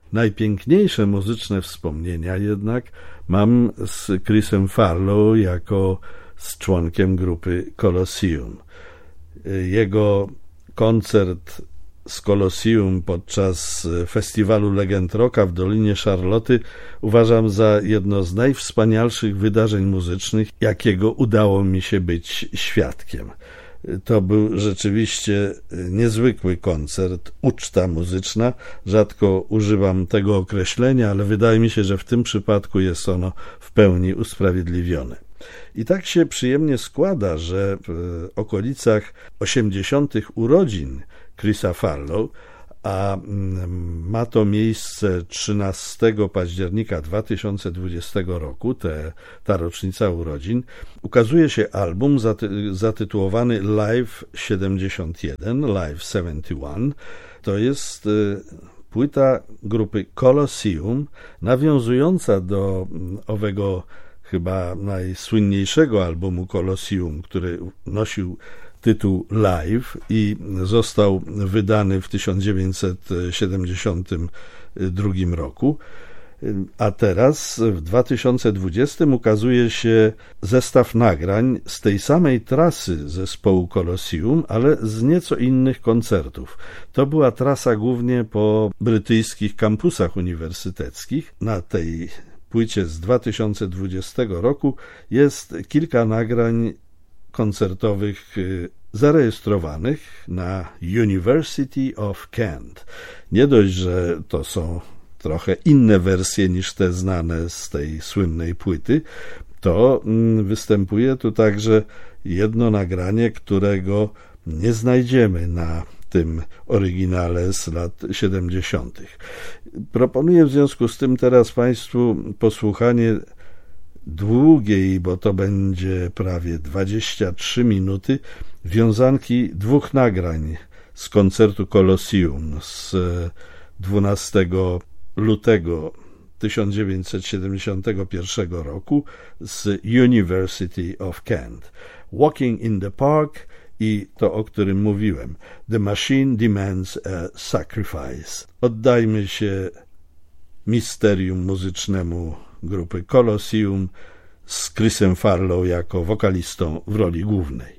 Najpiękniejsze muzyczne wspomnienia jednak mam z Chrisem Farlow jako z członkiem grupy Colosseum. Jego koncert z Colosseum podczas festiwalu Legend Rocka w Dolinie Szarloty uważam za jedno z najwspanialszych wydarzeń muzycznych, jakiego udało mi się być świadkiem. To był rzeczywiście niezwykły koncert, uczta muzyczna. Rzadko używam tego określenia, ale wydaje mi się, że w tym przypadku jest ono w pełni usprawiedliwione. I tak się przyjemnie składa, że w okolicach 80. urodzin Chrisa Farlow, a ma to miejsce 13 października 2020 roku, ta rocznica urodzin, ukazuje się album zatytułowany Live 71, Live 71. To jest płyta grupy Colosseum, nawiązująca do owego chyba najsłynniejszego albumu Colosseum, który nosił tytuł Live i został wydany w 1972 roku. A teraz w 2020 ukazuje się zestaw nagrań z tej samej trasy zespołu Colosseum, ale z nieco innych koncertów. To była trasa głównie po brytyjskich kampusach uniwersyteckich. Na tej płycie z 2020 roku jest kilka nagrań koncertowych zarejestrowanych na University of Kent. Nie dość, że to są trochę inne wersje niż te znane z tej słynnej płyty, to występuje tu także jedno nagranie, którego nie znajdziemy na tym oryginale z lat 70. Proponuję w związku z tym teraz Państwu posłuchanie długiej, bo to będzie prawie 23 minuty, wiązanki dwóch nagrań z koncertu Colosseum z 12 lutego 1971 roku z University of Kent. Walking in the Park i to, o którym mówiłem. The Machine Demands a Sacrifice. Oddajmy się misterium muzycznemu grupy Colosseum z Chrisem Farlow jako wokalistą w roli głównej.